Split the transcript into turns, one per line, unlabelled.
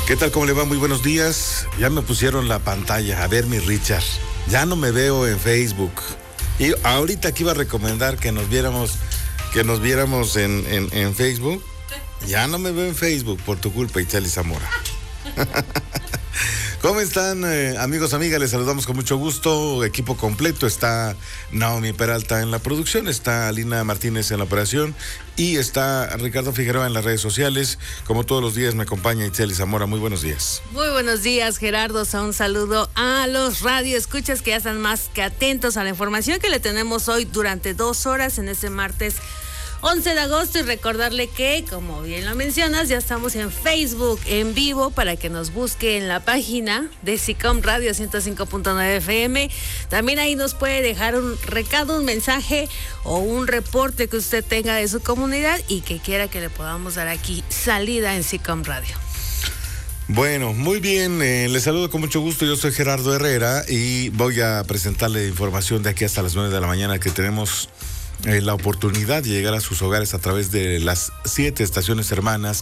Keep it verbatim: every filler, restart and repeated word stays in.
¿Qué tal? ¿Cómo le va? Muy buenos días. Ya me pusieron la pantalla. A ver, mi Richard. Ya no me veo en Facebook. Y ahorita aquí iba a recomendar que nos viéramos, que nos viéramos en, en, en Facebook. Ya no me veo en Facebook por tu culpa, Itzel Zamora. ¿Cómo están, eh, amigos, amigas? Les saludamos con mucho gusto. Equipo completo. Está Naomi Peralta en la producción, está Alina Martínez en la operación y está Ricardo Figueroa en las redes sociales. Como todos los días me acompaña Itzel Zamora. Muy buenos días.
Muy buenos días, Gerardo. Un saludo a los radioescuchas que ya están más que atentos a la información que le tenemos hoy durante dos horas en este martes once de agosto, y recordarle que, como bien lo mencionas, ya estamos en Facebook en vivo para que nos busque en la página de SICOM Radio ciento cinco punto nueve F M. También ahí nos puede dejar un recado, un mensaje o un reporte que usted tenga de su comunidad y que quiera que le podamos dar aquí salida en SICOM Radio.
Bueno, muy bien, eh, les saludo con mucho gusto. Yo soy Gerardo Herrera y voy a presentarle información de aquí hasta las nueve de la mañana que tenemos Eh, la oportunidad de llegar a sus hogares a través de las siete estaciones hermanas